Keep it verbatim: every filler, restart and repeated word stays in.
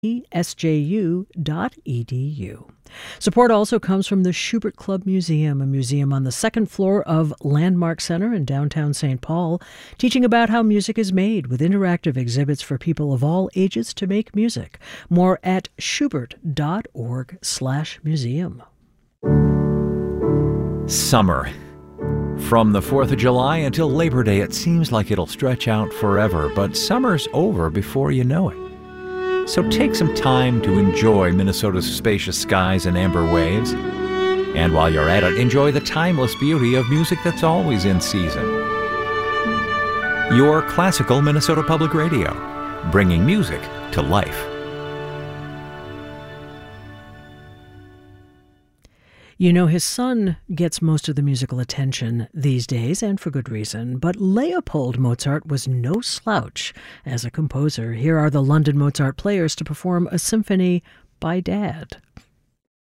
s j u dot e d u. Support also comes from the Schubert Club Museum, a museum on the second floor of Landmark Center in downtown Saint Paul, teaching about how music is made with interactive exhibits for people of all ages to make music. More at schubert.org slash museum. Summer. From the fourth of July until Labor Day, it seems like it'll stretch out forever, but summer's over before you know it. So take some time to enjoy Minnesota's spacious skies and amber waves. And while you're at it, enjoy the timeless beauty of music that's always in season. Your classical Minnesota Public Radio, bringing music to life. You know, his son gets most of the musical attention these days, and for good reason, but Leopold Mozart was no slouch as a composer. Here are the London Mozart Players to perform a symphony by Dad.